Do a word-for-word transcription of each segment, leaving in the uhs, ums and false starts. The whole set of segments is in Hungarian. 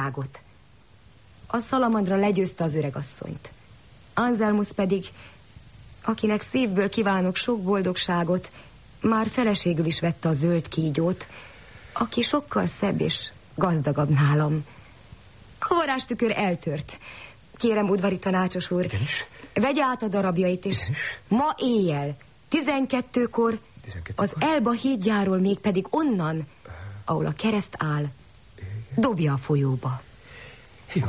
boldogságot. A szalamandra legyőzte az öregasszonyt. Anselmus pedig, akinek szívből kívánok sok boldogságot, már feleségül is vette a zöld kígyót, aki sokkal szebb és gazdagabb nálam. A varázstükör eltört. Kérem, udvari tanácsos úr, Igenis? vegye át a darabjait, és Igenis? ma éjjel, tizenkettőkor az Elba hídjáról, még pedig onnan, ahol a kereszt áll, dobja a folyóba. Jó.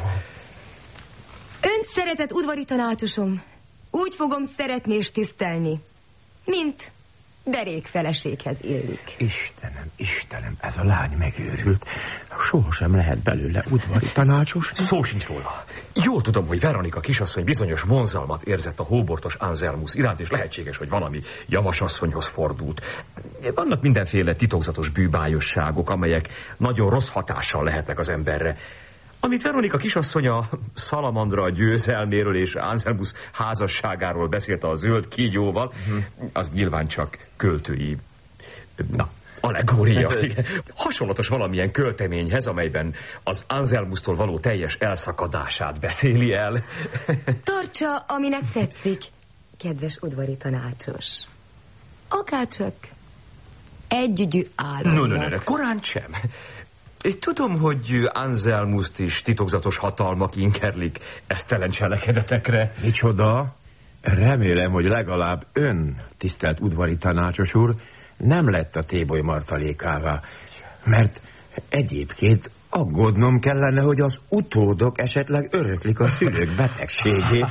Önt szeretett udvari tanácsosom, úgy fogom szeretni és tisztelni, mint derék feleséghez illik. Istenem, Istenem, ez a lány megőrült. Sohasem lehet belőle udvari tanácsos. Szó sincs róla. Jól tudom, hogy Veronika kisasszony bizonyos vonzalmat érzett a hóbortos Anselmus iránt, és lehetséges, hogy valami javasasszonyhoz fordult. Vannak mindenféle titokzatos bűbájosságok, amelyek nagyon rossz hatással lehetnek az emberre. Amit Veronika kisasszony a szalamandra győzelméről és Anselmus házasságáról beszélt a zöld kígyóval, uh-huh. az nyilván csak költői, na, allegória. Hasonlatos valamilyen költeményhez, amelyben az Anselmustól való teljes elszakadását beszéli el. Tartsa, aminek tetszik, kedves udvari tanácsos. Akárcsak együgyű államnak. No, no, no, no, korán sem. Én tudom, hogy Anselmust is titokzatos hatalmak inkerlik esztelen cselekedetekre. Micsoda? Remélem, hogy legalább ön, tisztelt udvari tanácsos úr, nem lett a téboly martalékává, mert egyébként aggódnom kellene, hogy az utódok esetleg öröklik a szülők betegségét.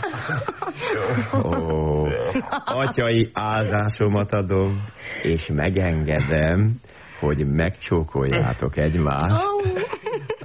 Ó, atyai áldásomat adom, és megengedem, hogy megcsókoljátok egymást.